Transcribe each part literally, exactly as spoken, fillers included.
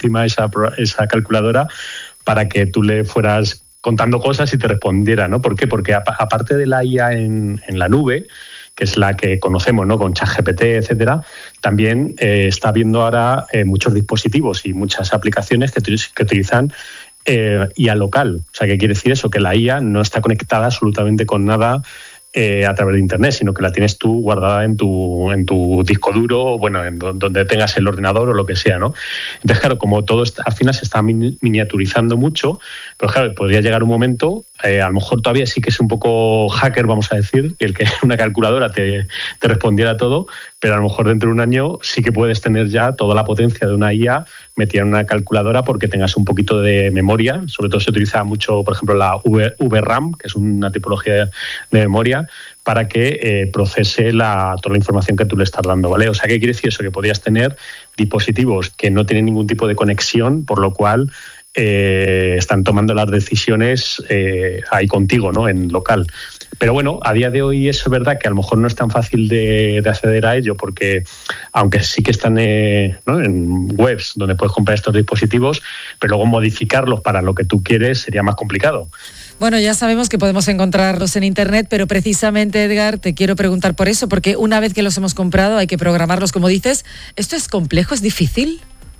encima esa, esa calculadora para que tú le fueras contando cosas y te respondiera, ¿no? ¿Por qué? Porque aparte de la I A en, en la nube, que es la que conocemos, ¿no? Con ChatGPT, etcétera, también eh, está habiendo ahora eh, muchos dispositivos y muchas aplicaciones que, que utilizan eh, I A local. O sea, ¿qué quiere decir eso? Que la I A no está conectada absolutamente con nada Eh, a través de internet, sino que la tienes tú guardada en tu en tu disco duro, bueno, en donde tengas el ordenador o lo que sea, ¿no? Entonces, claro, como todo está, al final se está miniaturizando mucho, pero claro, podría llegar un momento, eh, a lo mejor todavía sí que es un poco hacker, vamos a decir, el que una calculadora te, te respondiera todo, pero a lo mejor dentro de un año sí que puedes tener ya toda la potencia de una I A metida en una calculadora porque tengas un poquito de memoria. Sobre todo se utiliza mucho, por ejemplo, la V RAM, que es una tipología de memoria, para que eh, procese la, toda la información que tú le estás dando, ¿vale? O sea, ¿qué quiere decir eso? Que podrías tener dispositivos que no tienen ningún tipo de conexión, por lo cual eh, están tomando las decisiones eh, ahí contigo, ¿no? En local. Pero bueno, a día de hoy es verdad que a lo mejor no es tan fácil de, de acceder a ello porque, aunque sí que están eh, ¿no? en webs donde puedes comprar estos dispositivos, pero luego modificarlos para lo que tú quieres sería más complicado. Bueno, ya sabemos que podemos encontrarlos en internet, pero precisamente, Edgar, te quiero preguntar por eso, porque una vez que los hemos comprado hay que programarlos, como dices. ¿Esto es complejo, es difícil?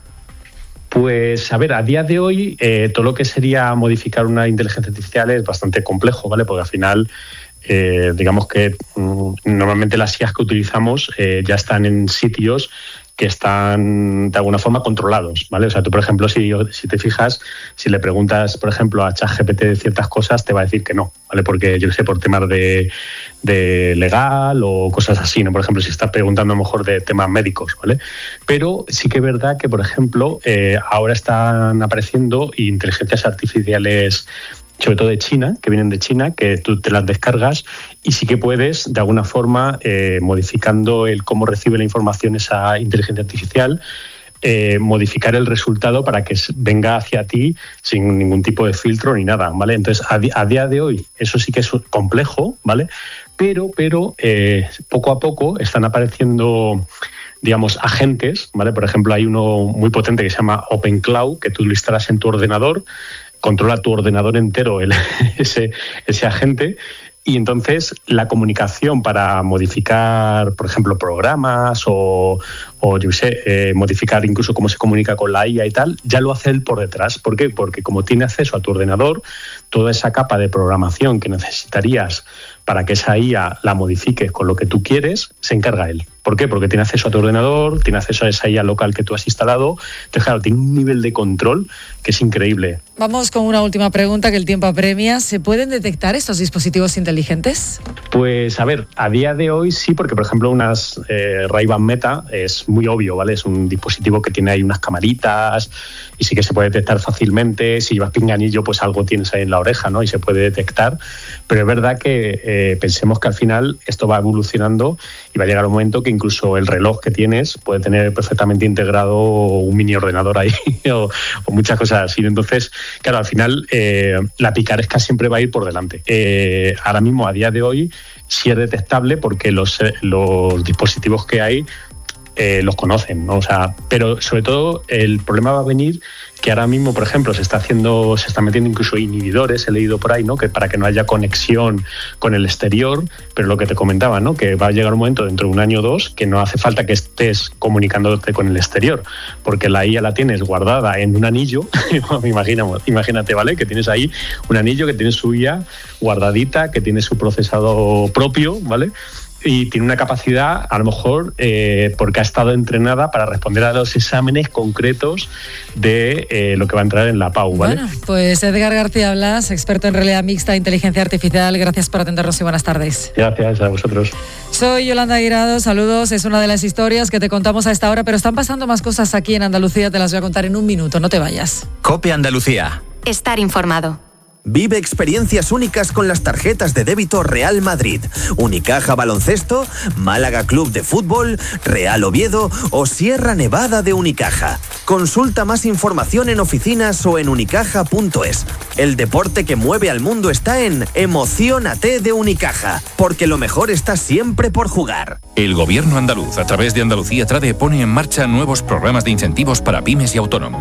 Pues, a ver, a día de hoy eh, todo lo que sería modificar una inteligencia artificial es bastante complejo, ¿vale? Porque al final, eh, digamos que mm, normalmente las I As que utilizamos eh, ya están en sitios que están de alguna forma controlados, ¿vale? O sea, tú, por ejemplo, si, si te fijas, si le preguntas, por ejemplo, a ChatGPT de ciertas cosas, te va a decir que no, ¿vale? Porque, yo sé, por temas de, de legal o cosas así, ¿no? Por ejemplo, si estás preguntando a lo mejor de temas médicos, ¿vale? Pero sí que es verdad que, por ejemplo, eh, ahora están apareciendo inteligencias artificiales, sobre todo de China, que vienen de China, que tú te las descargas y sí que puedes, de alguna forma, eh, modificando el cómo recibe la información esa inteligencia artificial, eh, modificar el resultado para que venga hacia ti sin ningún tipo de filtro ni nada, ¿vale? Entonces, a, a día de hoy, eso sí que es complejo, ¿vale? Pero, pero eh, poco a poco están apareciendo, digamos, agentes, ¿vale? Por ejemplo, hay uno muy potente que se llama OpenCloud, que tú lo instalas en tu ordenador, controla tu ordenador entero el, ese, ese agente, y entonces la comunicación para modificar, por ejemplo, programas o, o yo sé, eh, modificar incluso cómo se comunica con la I A y tal, ya lo hace él por detrás. ¿Por qué? Porque como tiene acceso a tu ordenador, toda esa capa de programación que necesitarías para que esa I A la modifiques con lo que tú quieres, se encarga él. ¿Por qué? Porque tiene acceso a tu ordenador, tiene acceso a esa I A local que tú has instalado. Entonces, claro, tiene un nivel de control que es increíble. Vamos con una última pregunta que el tiempo apremia. ¿Se pueden detectar estos dispositivos inteligentes? Pues, a ver, a día de hoy sí, porque, por ejemplo, unas eh, Ray-Ban Meta es muy obvio, ¿vale? Es un dispositivo que tiene ahí unas camaritas y sí que se puede detectar fácilmente. Si llevas pinganillo, pues algo tienes ahí en la oreja, ¿no? Y se puede detectar. Pero es verdad que eh, pensemos que al final esto va evolucionando y va a llegar un momento que incluso el reloj que tienes puede tener perfectamente integrado un mini ordenador ahí o, o muchas cosas así. Entonces, claro, al final eh, la picaresca siempre va a ir por delante. Eh, ahora mismo, a día de hoy, sí es detectable porque los, los dispositivos que hay eh, los conocen, ¿no? O sea, pero sobre todo el problema va a venir que ahora mismo, por ejemplo, se está haciendo, se está metiendo incluso inhibidores, he leído por ahí, ¿no? Que para que no haya conexión con el exterior, pero lo que te comentaba, ¿no? Que va a llegar un momento dentro de un año o dos que no hace falta que estés comunicándote con el exterior, porque la I A la tienes guardada en un anillo, imagínate, imagínate, ¿vale? Que tienes ahí un anillo que tiene su I A guardadita, que tiene su procesador propio, ¿vale? Y tiene una capacidad, a lo mejor, eh, porque ha estado entrenada para responder a los exámenes concretos de eh, lo que va a entrar en la P A U, ¿vale? Bueno, pues Edgar García Blas, experto en realidad mixta e inteligencia artificial, gracias por atendernos y buenas tardes. Gracias a vosotros. Soy Yolanda Guirado, saludos, es una de las historias que te contamos a esta hora, pero están pasando más cosas aquí en Andalucía, te las voy a contar en un minuto, no te vayas. COPE Andalucía. Estar informado. Vive experiencias únicas con las tarjetas de débito Real Madrid, Unicaja Baloncesto, Málaga Club de Fútbol, Real Oviedo o Sierra Nevada de Unicaja. Consulta más información en oficinas o en unicaja punto es. El deporte que mueve al mundo está en Emociónate de Unicaja, porque lo mejor está siempre por jugar. El Gobierno andaluz, a través de Andalucía Trade, pone en marcha nuevos programas de incentivos para pymes y autónomos.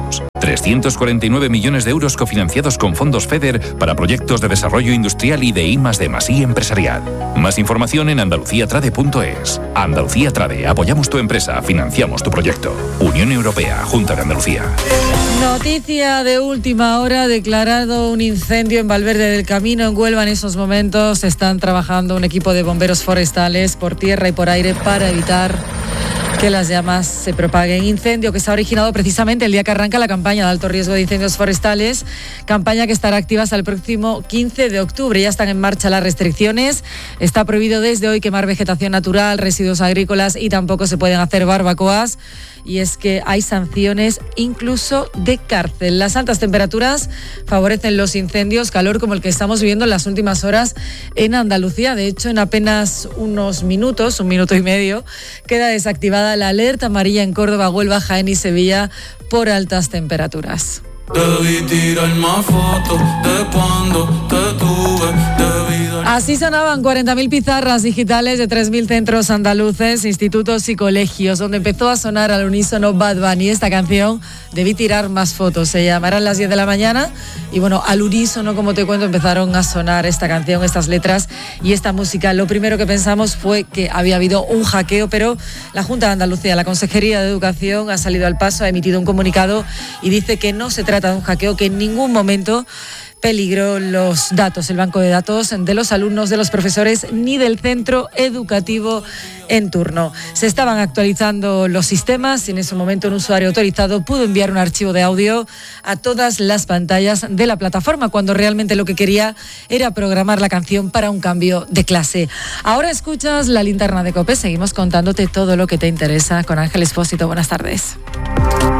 trescientos cuarenta y nueve millones de euros cofinanciados con fondos FEDER para proyectos de desarrollo industrial y de I más D más I empresarial. Más información en andalucía trade punto es. Andalucía Trade, apoyamos tu empresa, financiamos tu proyecto. Unión Europea, Junta de Andalucía. Noticia de última hora, declarado un incendio en Valverde del Camino, en Huelva. En esos momentos están trabajando un equipo de bomberos forestales por tierra y por aire para evitar que las llamas se propaguen. Incendio que se ha originado precisamente el día que arranca la campaña de alto riesgo de incendios forestales, campaña que estará activa hasta el próximo quince de octubre. Ya están en marcha las restricciones. Está prohibido desde hoy quemar vegetación natural, residuos agrícolas y tampoco se pueden hacer barbacoas. Y es que hay sanciones incluso de cárcel. Las altas temperaturas favorecen los incendios, calor como el que estamos viviendo en las últimas horas en Andalucía. De hecho, en apenas unos minutos, un minuto y medio, queda desactivada la alerta amarilla en Córdoba, Huelva, Jaén y Sevilla por altas temperaturas. Debí tirar más fotos de cuando te tuve. Así sonaban cuarenta mil pizarras digitales de tres mil centros andaluces, institutos y colegios, donde empezó a sonar al unísono Bad Bunny. Esta canción, Debí tirar más fotos, se llamarán las diez de la mañana y bueno, al unísono, como te cuento, empezaron a sonar esta canción, estas letras y esta música. Lo primero que pensamos fue que había habido un hackeo, pero la Junta de Andalucía, la Consejería de Educación, ha salido al paso, ha emitido un comunicado y dice que no se trata de un hackeo, que en ningún momento peligró los datos, el banco de datos de los alumnos, de los profesores ni del centro educativo en turno. Se estaban actualizando los sistemas y en ese momento un usuario autorizado pudo enviar un archivo de audio a todas las pantallas de la plataforma cuando realmente lo que quería era programar la canción para un cambio de clase. Ahora escuchas la linterna de COPE, seguimos contándote todo lo que te interesa con Ángel Espósito. Buenas tardes.